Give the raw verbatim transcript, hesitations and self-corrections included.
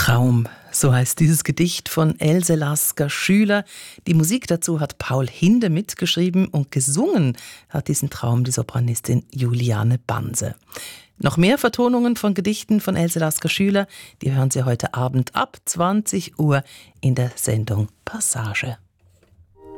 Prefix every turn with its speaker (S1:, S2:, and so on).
S1: Traum, so heißt dieses Gedicht von Else Lasker-Schüler. Die Musik dazu hat Paul Hinde mitgeschrieben und gesungen hat diesen Traum die Sopranistin Juliane Banse. Noch mehr Vertonungen von Gedichten von Else Lasker-Schüler, die hören Sie heute Abend ab zwanzig Uhr in der Sendung Passage.